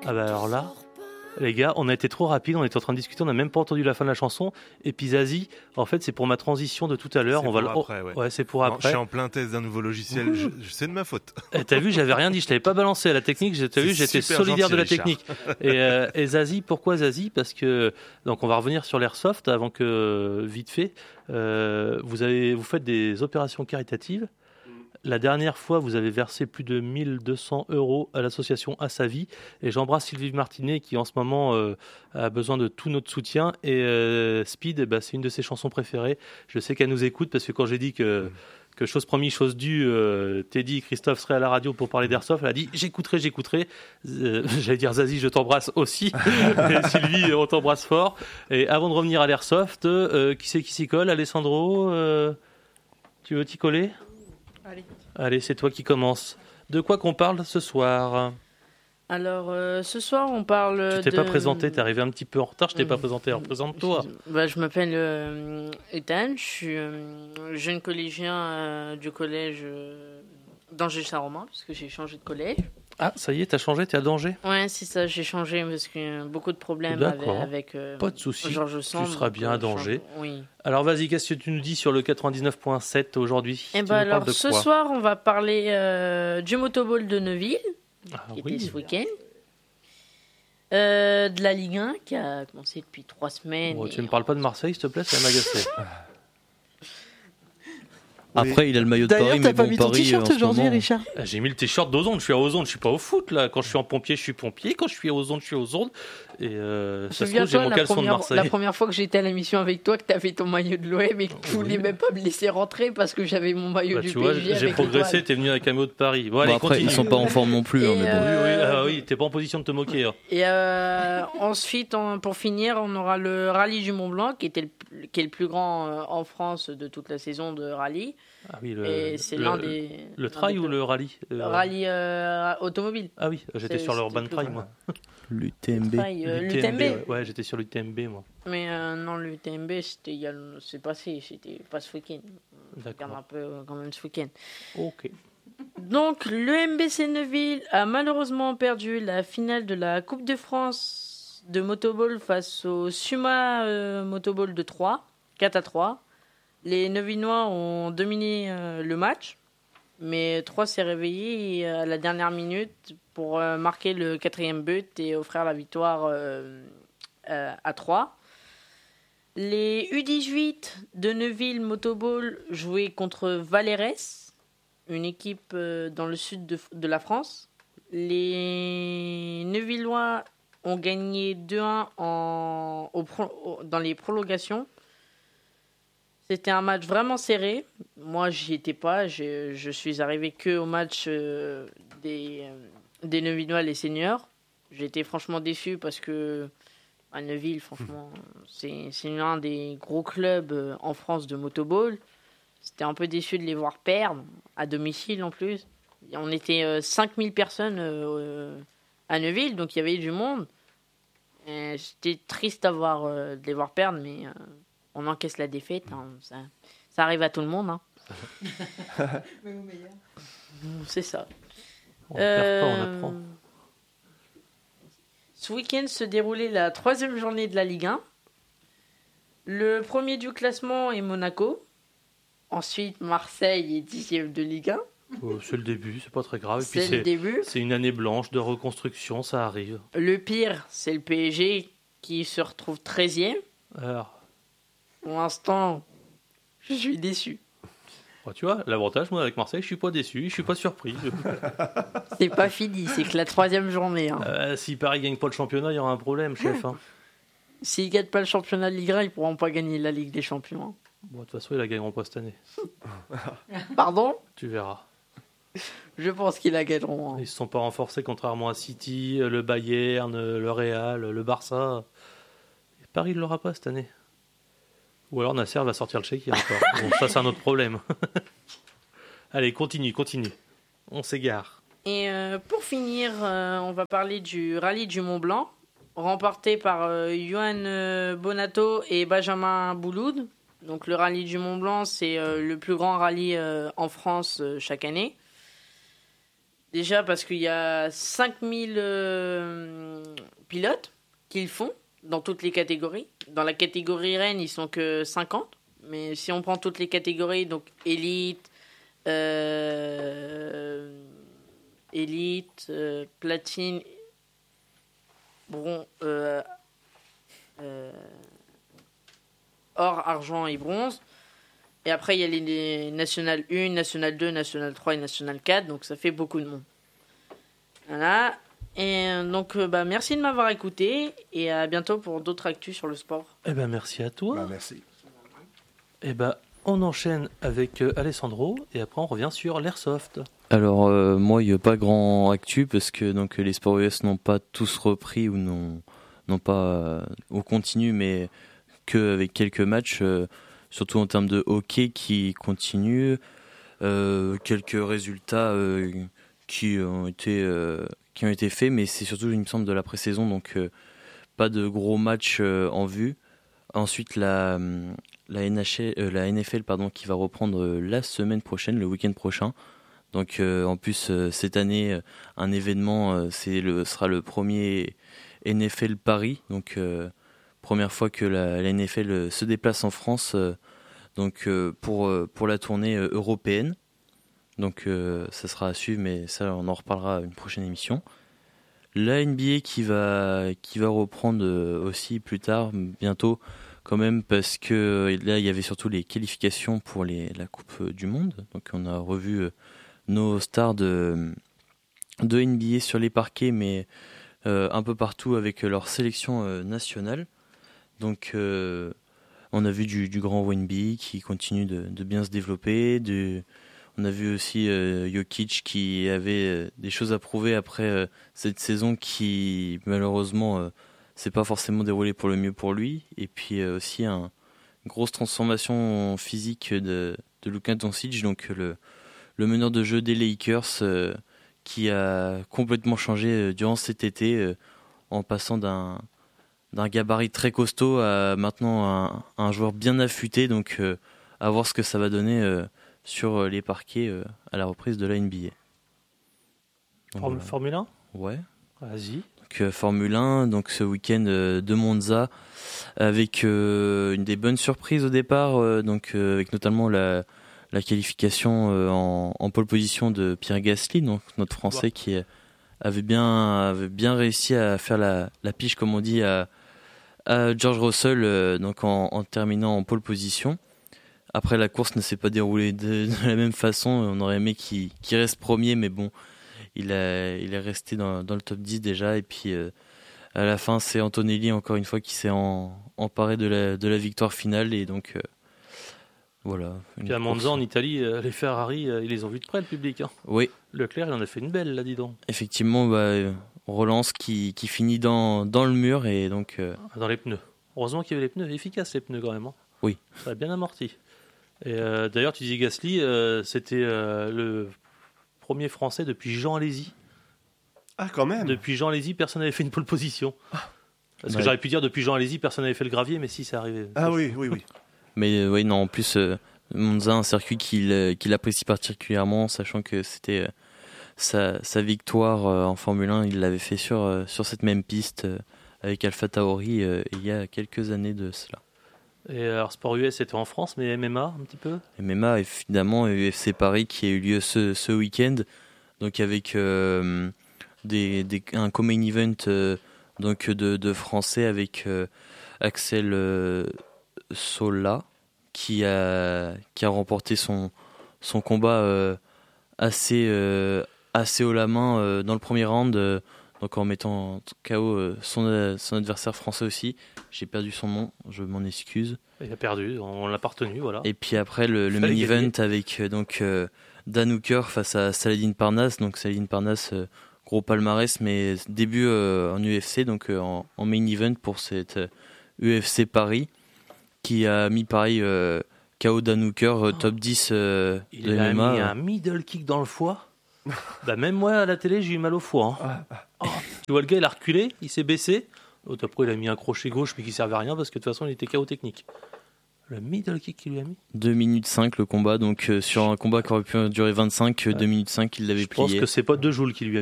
Ah bah alors là, les gars, on a été trop rapide, on était en train de discuter, on n'a même pas entendu la fin de la chanson. Et puis Zazie, en fait, c'est pour ma transition de tout à l'heure. C'est on va pour après, ouais. Ouais, c'est pour Non, après. je suis en plein test d'un nouveau logiciel, c'est de ma faute. T'as vu, j'avais rien dit, je t'avais pas balancé à la technique. T'as vu, j'étais super solidaire gentil, de la Richard. technique. Et Zazie, pourquoi Zazie ? Parce que donc on va revenir sur l'airsoft avant que vite fait. Vous faites des opérations caritatives. La dernière fois, vous avez versé plus de 1200 € à l'association À Sa Vie. Et j'embrasse Sylvie Martinet qui, en ce moment, a besoin de tout notre soutien. Et Speed, c'est une de ses chansons préférées. Je sais qu'elle nous écoute parce que quand j'ai dit que chose promise, chose due, Teddy et Christophe seraient à la radio pour parler d'airsoft, elle a dit j'écouterai. J'allais dire Zazie, je t'embrasse aussi. Et Sylvie, on t'embrasse fort. Et avant de revenir à l'airsoft, qui c'est qui s'y colle ? Alessandro, tu veux t'y coller ? Allez, c'est toi qui commence. De quoi qu'on parle ce soir ? Alors, ce soir, on parle Tu t'es pas présenté, t'es arrivé un petit peu en retard, je t'ai pas présenté. Alors, présente-toi. Je m'appelle Ethan, je suis jeune collégien du collège d'Angers-Saint-Romain, parce que j'ai changé de collège. Ah, ça y est, t'as changé, t'es à danger ? Ouais, c'est ça, j'ai changé parce que beaucoup de problèmes avec pas de soucis, Georges Sand. Tu seras bien à danger. Oui. Alors vas-y, qu'est-ce que tu nous dis sur le 99.7 aujourd'hui ? Alors, ce soir, on va parler du motoball de Neuville, qui était ce week-end. De la Ligue 1 qui a commencé depuis 3 semaines. Bon, tu ne me parles pas de Marseille, s'il te plaît, ça va m'agacer. Après, il a le maillot de Paris, mais t'as pas bon, mis ton Paris, t-shirt en ce aujourd'hui, moment... Richard ? J'ai mis le t-shirt d'Ozone, je suis à Ozone, je suis pas au foot là. Quand je suis en pompier, je suis pompier. Quand je suis à Ozone, je suis à Ozone. Et ça se trouve, j'ai mon caleçon de Marseille. La première fois que j'étais à l'émission avec toi, que t'avais ton maillot de l'OM et que tu voulais même pas me laisser rentrer parce que j'avais mon maillot du tu vois, PSG. j'ai progressé, t'es venu avec un maillot de Paris. Bon, allez, après, continue. ils sont pas en forme non plus, mais bon. Oui, t'es pas en position de te moquer. Hein. Et ensuite, pour finir, on aura le rallye du Mont Blanc qui est le plus grand en France de toute la saison de rallye. Ah oui, le trail ou le rallye Rallye automobile. Ah oui, j'étais sur l'Urban Trail, moi. L'UTMB. L'UTMB. Ouais, j'étais sur l'UTMB, moi. Mais non, l'UTMB, c'est passé, c'était pas ce week-end. On regarde un peu quand même ce week-end. Ok. Donc, le MBC Neuville a malheureusement perdu la finale de la Coupe de France de motoball face au Suma Motoball de 3, 4-3. Les Neuvillois ont dominé le match, mais 3 s'est réveillé à la dernière minute pour marquer le 4e but et offrir la victoire à 3. Les U18 de Neuville Motoball jouaient contre Valérès, une équipe dans le sud de la France. Les Neuvillois ont gagné 2-1 dans les prolongations. C'était un match vraiment serré. Moi, j'y étais pas. Je suis arrivé que au match des Neuvillois, les seniors. J'ai été franchement déçu parce que à Neuville, franchement, c'est l'un des gros clubs en France de motoball. C'était un peu déçu de les voir perdre à domicile en plus. On était 5000 personnes à Neuville, donc il y avait du monde. J'étais triste de les voir perdre, mais on encaisse la défaite. Hein. Ça arrive à tout le monde. Hein. Même au meilleur. C'est ça. On perd pas, on apprend. Ce week-end se déroulait la 3e journée de la Ligue 1. Le premier du classement est Monaco. Ensuite, Marseille est 10e de Ligue 1. C'est le début, c'est pas très grave. C'est le début. C'est une année blanche de reconstruction, ça arrive. Le pire, c'est le PSG qui se retrouve 13e. Alors, pour l'instant, je suis déçu. Oh, tu vois, l'avantage, moi, avec Marseille, je suis pas déçu, je suis pas surpris. C'est pas fini, c'est que la 3e journée. Hein. Si Paris gagne pas le championnat, il y aura un problème, chef. Hein. S'ils gagnent pas le championnat de Ligue 1, ils pourront pas gagner la Ligue des Champions. Hein. Bon, de toute façon, ils la gagneront pas cette année. Pardon ? Tu verras. Je pense qu'ils la gagneront. Hein. Ils se sont pas renforcés, contrairement à City, le Bayern, le Real, le Barça. Et Paris ne l'aura pas cette année. Ou alors Nasser va sortir le chéquier encore. Bon, ça, c'est un autre problème. Allez, continue. On s'égare. Et pour finir, on va parler du rallye du Mont Blanc, remporté par Johan Bonato et Benjamin Bouloud. Donc le rallye du Mont Blanc, c'est le plus grand rallye en France chaque année. Déjà parce qu'il y a 5000 pilotes qui le font dans toutes les catégories. Dans la catégorie reine, ils sont que 50. Mais si on prend toutes les catégories, donc élite, platine, or, argent et bronze. Et après, il y a les National 1, National 2, National 3 et National 4. Donc, ça fait beaucoup de monde. Voilà. Et donc, merci de m'avoir écouté. Et à bientôt pour d'autres actus sur le sport. Eh ben, merci à toi. Merci. Eh ben, on enchaîne avec Alessandro. Et après, on revient sur l'Airsoft. Alors, moi, il n'y a pas grand actu parce que donc, les sports US n'ont pas tous repris ou n'ont pas au continu, mais qu'avec quelques matchs. Surtout en termes de hockey qui continue, quelques résultats qui ont été faits, mais c'est surtout, il me semble, de la pré-saison, donc pas de gros matchs en vue. Ensuite, la NFL qui va reprendre la semaine prochaine, le week-end prochain. Donc en plus, cette année, un événement, sera le premier NFL Paris, donc première fois que la NFL se déplace en France pour la tournée européenne. Donc ça sera à suivre, mais ça on en reparlera à une prochaine émission. La NBA qui va reprendre aussi plus tard, bientôt quand même, parce que là il y avait surtout les qualifications pour la Coupe du Monde. Donc on a revu nos stars de NBA sur les parquets, mais un peu partout avec leur sélection nationale. Donc on a vu du grand Wemby qui continue de bien se développer. On a vu aussi Jokic qui avait des choses à prouver après cette saison qui malheureusement s'est pas forcément déroulée pour le mieux pour lui. Et puis aussi une grosse transformation physique de Luka Doncic, donc le meneur de jeu des Lakers qui a complètement changé durant cet été en passant d'un gabarit très costaud à maintenant un joueur bien affûté, donc à voir ce que ça va donner sur les parquets à la reprise de la NBA. Formule 1 ? Ouais. Vas-y. Donc Formule 1, donc ce week-end de Monza, avec des bonnes surprises au départ, donc avec notamment la qualification en pole position de Pierre Gasly, donc notre Français qui avait bien réussi à faire la piche, comme on dit, à George Russell, donc en terminant en pole position. Après, la course ne s'est pas déroulée de la même façon. On aurait aimé qu'il reste premier, mais bon, il est resté dans le top 10 déjà. Et puis, à la fin, c'est Antonelli, encore une fois, qui s'est emparé de la victoire finale. Et donc, voilà. Puis à Monza, en Italie, les Ferrari, ils les ont vus de près, le public. Hein. Oui. Leclerc, il en a fait une belle, là, dis donc. Effectivement, on relance qui finit dans le mur et donc... Dans les pneus. Heureusement qu'il y avait les pneus. Efficaces, les pneus, quand même. Hein. Oui. Ça a bien amorti. Et d'ailleurs, tu dis Gasly, c'était le premier Français depuis Jean Alési. Ah, quand même. Depuis Jean Alési, personne n'avait fait une pole position. Parce que j'aurais pu dire depuis Jean Alési, personne n'avait fait le gravier, mais si, c'est arrivé. Ah oui. Mais oui, non, en plus, Monza, un circuit qu'il apprécie particulièrement, sachant que c'était sa victoire en Formule 1, il l'avait fait sur cette même piste avec AlphaTauri il y a quelques années de cela. Et alors, Sport US, c'était en France, mais MMA, un petit peu ? MMA, évidemment, et UFC Paris qui a eu lieu ce week-end, donc avec un co-main event donc de Français avec Axel Sola qui a remporté son combat assez haut la main dans le premier round, donc en mettant KO son adversaire français aussi. J'ai perdu son nom, je m'en excuse. Il a perdu, on l'a pas retenu, voilà. Et puis après le main event avec Dan Hooker face à Saladin Parnasse. Donc Saladin Parnasse, gros palmarès, mais début en UFC, donc en main event pour cette UFC Paris, qui a mis pareil KO Dan Hooker, top 10 de il MMA. Il a mis un middle kick dans le foie. Même moi à la télé j'ai eu mal au foie. Hein. Tu vois le gars, il a reculé, il s'est baissé. L'autre après il a mis un crochet gauche mais qui servait à rien parce que de toute façon il était KO technique. Le middle kick qu'il lui a mis. 2 minutes 5 le combat, donc sur un combat qui aurait pu durer 25, 2 minutes 5 il l'avait Je pense plié. que c'est pas De Joule qui lui a